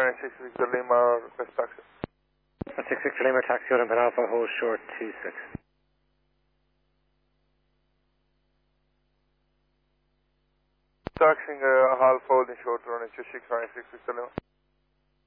696 Victor Lima, request taxi. 6 Victor Lima, taxi out on Alpha, hold short 26. Taxiing half holding short running 2696 Victor Lima.